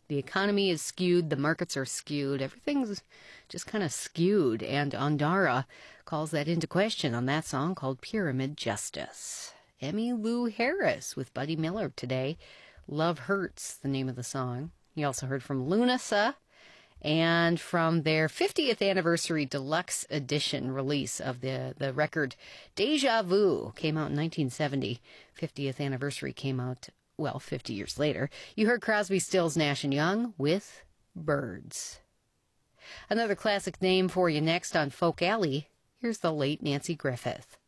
The economy is skewed, the markets are skewed, everything's just kind of skewed, and Ondara calls that into question on that song called Pyramid Justice. Emmylou Harris with Buddy Miller today. Love Hurts, the name of the song. You also heard from Lunasa, and from their 50th anniversary deluxe edition release of the record Deja Vu, came out in 1970. 50th anniversary came out, 50 years later. You heard Crosby, Stills, Nash & Young with Birds. Another classic name for you next on Folk Alley. Here's the late Nancy Griffith.